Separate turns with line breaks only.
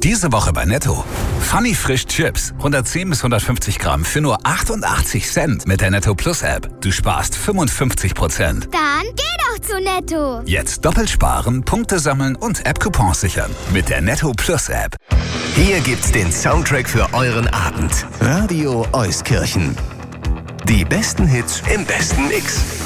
Diese Woche bei Netto. Funny Frisch Chips. 110 bis 150 Gramm für nur 88 Cent mit der Netto Plus App. Du sparst 55%.
Dann geh doch zu Netto.
Jetzt doppelt sparen, Punkte sammeln und App-Coupons sichern. Mit der Netto Plus App.
Hier gibt's den Soundtrack für euren Abend. Radio Euskirchen. Die besten Hits im besten Mix.